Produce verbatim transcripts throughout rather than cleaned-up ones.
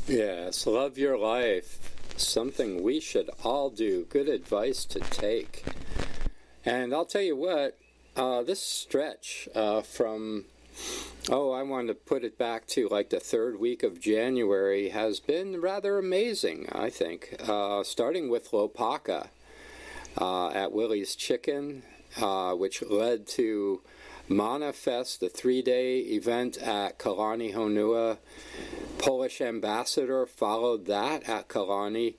Yes, love your life. Something we should all do. Good advice to take. And I'll tell you what, uh, this stretch uh, from, oh, I want to put it back to like the third week of January has been rather amazing, I think. Uh, starting with Lopaka uh, at Willie's Chicken, uh, which led to Manifest, the three-day event at Kalani Honua. Polish Ambassador followed that at Kalani.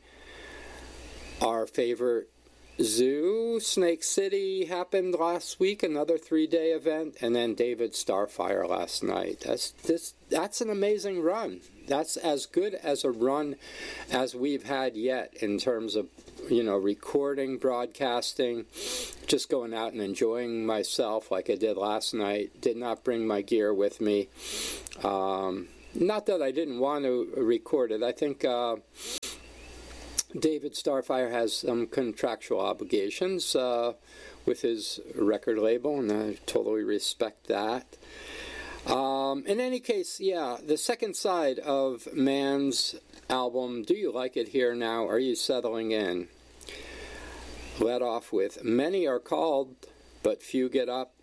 Our favorite zoo, Snake City, happened last week, another three-day event, and then David Starfire last night. That's this. That's an amazing run. That's as good as a run as we've had yet in terms of, you know, recording, broadcasting, just going out and enjoying myself like I did last night. Did not bring my gear with me. Um, not that I didn't want to record it. I think uh, David Starfire has some contractual obligations uh, with his record label, and I totally respect that. Um, in any case, yeah, the second side of Man's album, Do You Like It Here Now? Are You Settling In? Led off with Many Are Called, But Few Get Up,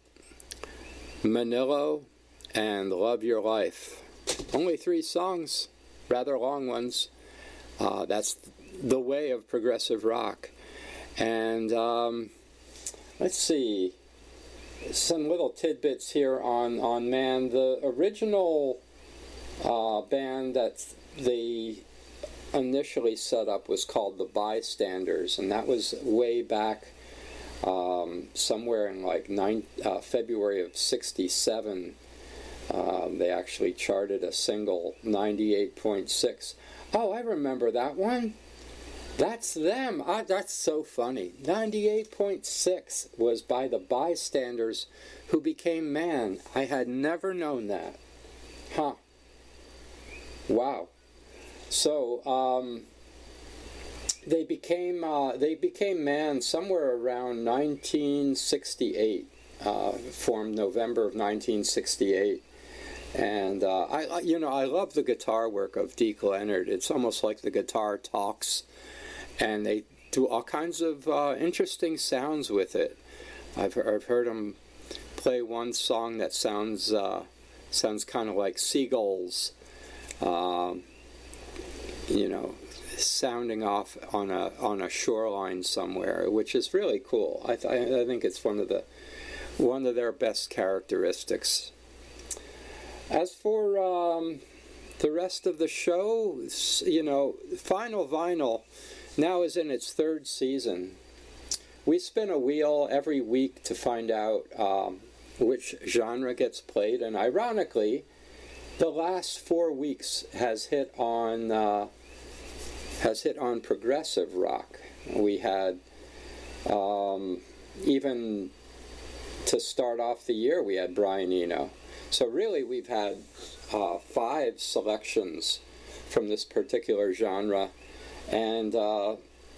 Manilo, and Love Your Life. Only three songs, rather long ones. Uh, that's the way of progressive rock. And um, let's see, some little tidbits here on, on Man. The original uh, band that they initially set up was called the Bystanders, and that was way back um, somewhere in like nine, uh, February of sixty-seven. Um, they actually charted a single, ninety-eight point six. Oh, I remember that one. That's them. Ah, that's so funny. ninety-eight point six was by the Bystanders, who became Man. I had never known that. Huh. Wow. So, um, they became uh, they became Man somewhere around nineteen sixty-eight. Uh, formed November of nineteen sixty-eight. And uh, I, you know, I love the guitar work of Deke Leonard. It's almost like the guitar talks, and they do all kinds of uh, interesting sounds with it. I've I've heard him play one song that sounds uh, sounds kind of like seagulls, um, you know, sounding off on a on a shoreline somewhere, which is really cool. I th- I think it's one of the one of their best characteristics. As for um, the rest of the show, you know, Final Vinyl now is in its third season. We spin a wheel every week to find out um, which genre gets played, and ironically, the last four weeks has hit on uh, has hit on progressive rock. We had um, even to start off the year, we had Brian Eno. So really, we've had uh, five selections from this particular genre, and uh,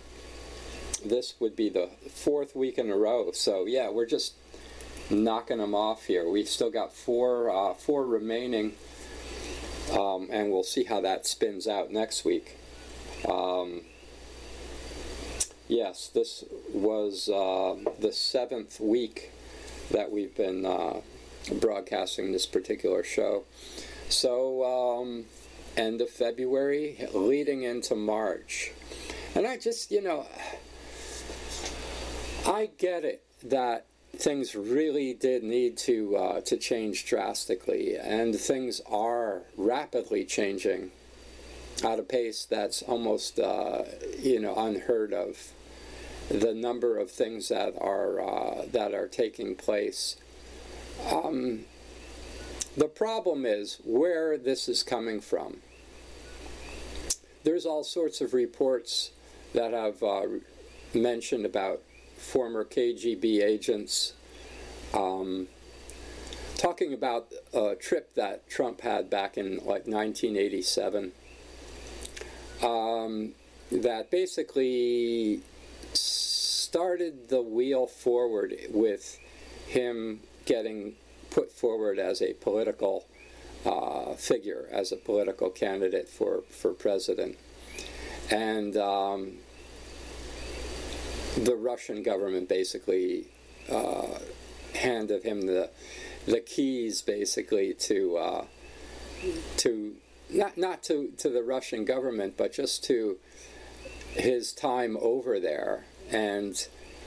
this would be the fourth week in a row. So yeah, we're just knocking them off here. We've still got four uh, four remaining, um, and we'll see how that spins out next week. Um, yes, this was uh, the seventh week that we've been uh, broadcasting this particular show. So, um, end of February, leading into March. And I just, you know, I get it that things really did need to uh, to change drastically, and things are rapidly changing at a pace that's almost, uh, you know, unheard of. The number of things that are uh, that are taking place. Um, the problem is where this is coming from. There's all sorts of reports that have uh, mentioned about former K G B agents um, talking about a trip that Trump had back in like nineteen eighty-seven um, that basically started the wheel forward with him getting put forward as a political uh, figure as a political candidate for, for president. And um, the Russian government basically uh, handed him the the keys, basically, to uh, to not not to, to the Russian government, but just to his time over there. And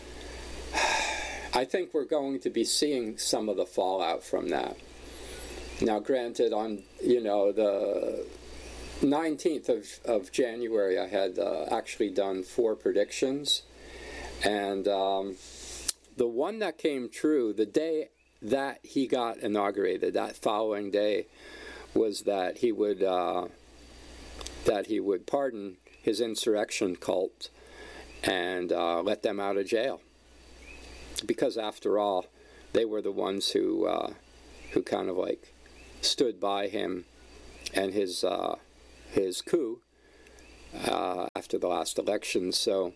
I think we're going to be seeing some of the fallout from that. Now, granted, on, you know, the nineteenth of, of January, I had uh, actually done four predictions. And um, the one that came true, the day that he got inaugurated, that following day, was that he would uh, that he would pardon his insurrection cult and uh, let them out of jail. Because after all, they were the ones who uh, who kind of like stood by him and his uh, his coup uh, after the last election. So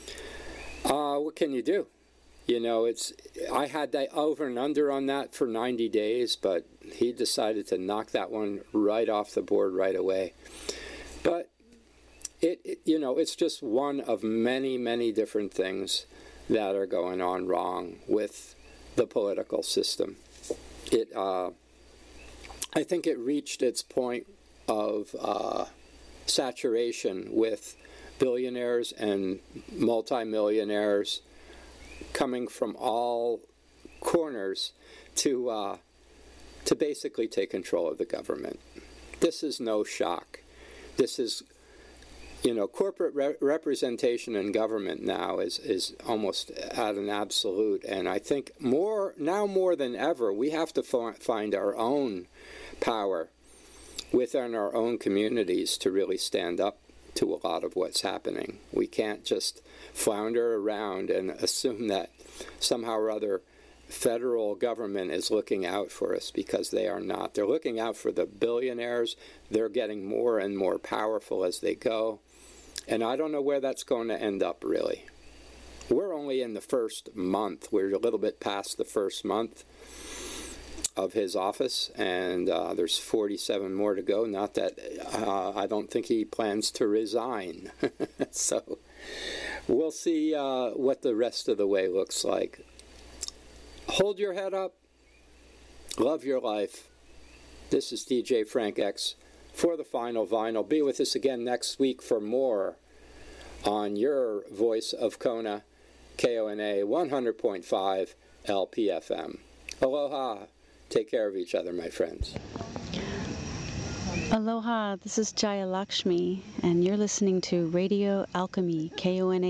uh, what can you do? You know, it's I had that over and under on that for ninety days, but he decided to knock that one right off the board right away. But it, it you know, it's just one of many, many different things that are going on wrong with the political system. It, uh, I think it reached its point of uh, saturation with billionaires and multimillionaires coming from all corners to uh, to basically take control of the government. This is no shock. This is, you know, corporate re representation in government now is, is almost at an absolute. And I think more now more than ever, we have to find our own power within our own communities to really stand up to a lot of what's happening. We can't just flounder around and assume that somehow or other federal government is looking out for us, because they are not. They're looking out for the billionaires. They're getting more and more powerful as they go. And I don't know where that's going to end up, really. We're only in the first month. We're a little bit past the first month of his office, and uh, there's forty-seven more to go. Not that uh, I don't think he plans to resign. So we'll see uh, what the rest of the way looks like. Hold your head up. Love your life. This is D J Frank X for the Final Vinyl. Be with us again next week for more on your voice of Kona, K O N A one hundred point five L P F M. Aloha. Take care of each other, my friends. Aloha, this is Jaya Lakshmi, and you're listening to Radio Alchemy, K O N A